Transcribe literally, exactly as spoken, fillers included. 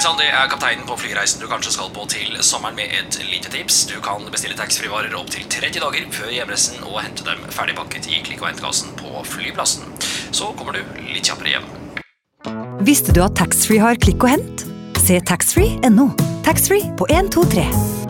sann, det er kapteinen på flyreisen du kanskje skal på til sommeren med et lite tips. Du kan bestille taxfree-varer opp til tretti dager før hjemreisen og hente dem ferdigpakket i klikk- og hentkassen på flyplassen. Så kommer du litt kjappere hjem. Visste du at taxfree har klikk og hent? Se taxfree punktum no. Taxfree på en to tre.